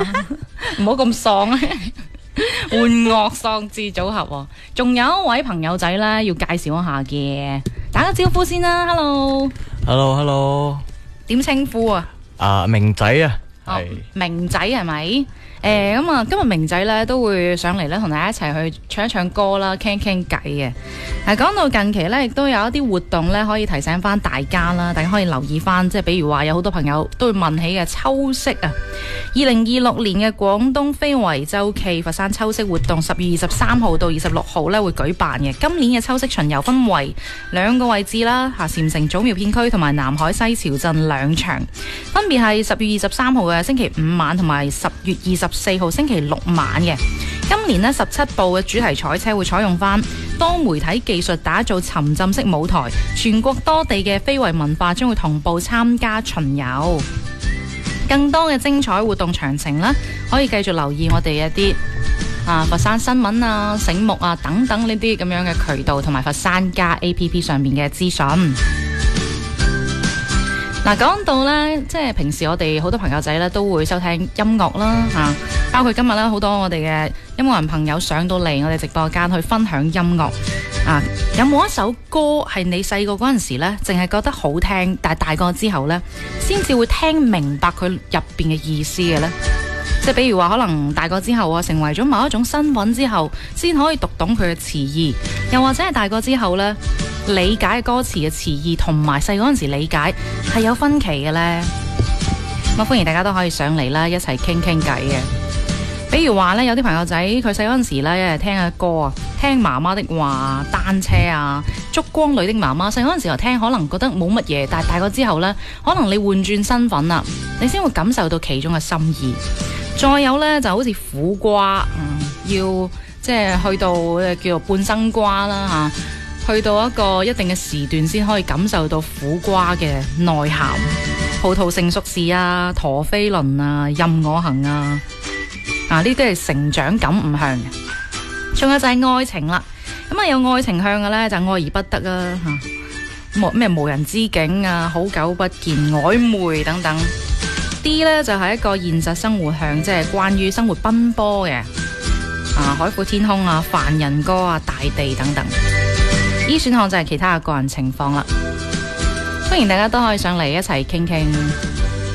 唔好咁喪啊！玩樂喪志組合喎，仲有一位朋友仔咧要介紹一下嘅，打個招呼先啦。Hello， 點稱呼啊？ 明仔啊，係明仔係咪？咁啊，今日明仔咧都會上嚟咧，同大家一齊去唱一唱歌啦，傾偈嘅。講到近期咧，亦都有一啲活動咧，可以提醒翻大家啦，大家可以留意翻，即係比如話有好多朋友都會問起嘅秋色啊。2026年嘅廣東非遺週期佛山秋色活動，10月23號到26號咧會舉辦嘅。今年嘅秋色巡遊分為兩個位置啦，禪城祖廟片區同埋南海西樵鎮兩場，分別係10月23號嘅星期五晚同埋10月24號星期六晚嘅。今年呢17部嘅主題賽車會採用翻多媒體技術打造沉浸式舞台，全國多地嘅非遺文化將會同步參加巡遊。更多嘅精彩活動詳情呢，可以繼續留意我哋一啲佛山新聞啊、醒目啊等等呢啲咁樣嘅渠道，同埋佛山家 APP 上面嘅資訊。講到呢，即係平時我哋好多朋友仔呢都會收聽音樂啦，包括今日呢好多我哋嘅音樂人朋友上到嚟我哋直播間去分享音樂。有冇一首歌係你細個嗰陣時呢淨係覺得好聽，但係大個之後呢先至會聽明白佢入邊嘅意思嘅呢？即係比如話可能大個之後啊，成為咗某一種身份之後，先可以讀懂佢嘅詞意，又或者係大個之後呢，理解歌詞嘅詞意同埋細嗰陣時理解係有分歧嘅呢。咁歡迎大家都可以上嚟啦，一齊傾偈嘅。比如話呢，有啲朋友仔佢細嗰陣時呢，一日聽嘅歌啊，聽媽媽的話、單車啊、燭光裏的媽媽。細嗰陣時候聽可能覺得冇乜嘢，但係大個之後呢，可能你換轉身份啦，你先會感受到其中嘅心意。再有呢，就好似苦瓜，要即係去到叫做半生瓜啦去到一個一定嘅時段先可以感受到苦瓜嘅內涵。葡萄成熟時啊，陀飛輪啊，任我行啊，呢啲係成長感悟向嘅。仲有就係愛情啦，咁有愛情向嘅呢，就愛而不得啊，咩無人之境啊，好久不見，曖昧等等。D 呢，就係一個現實生活向，即係關於生活奔波嘅海闊天空啊，凡人歌啊，大地等等。E 選項就係其他嘅個人情況啦。歡迎大家都可以上嚟一齊傾傾。